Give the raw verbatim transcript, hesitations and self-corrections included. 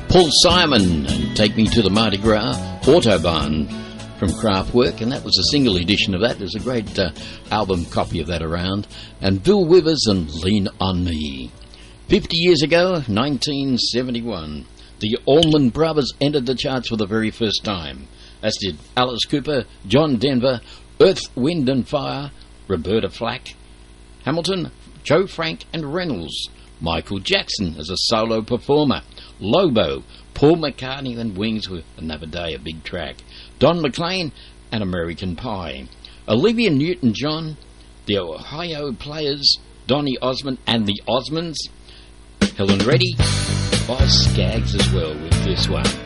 Paul Simon and Take Me to the Mardi Gras, Autobahn from Kraftwerk, and that was a single edition of that. There's a great uh, album copy of that around. And Bill Withers and Lean on Me. Fifty years ago, nineteen seventy-one, the Allman Brothers entered the charts for the very first time, as did Alice Cooper, John Denver, Earth, Wind and Fire, Roberta Flack, Hamilton, Joe Frank and Reynolds, Michael Jackson as a solo performer, Lobo, Paul McCartney and Wings with Another Day, a big track, Don McLean and American Pie, Olivia Newton-John, the Ohio Players, Donny Osmond and the Osmonds, Helen Reddy, Boz Scaggs as well with this one.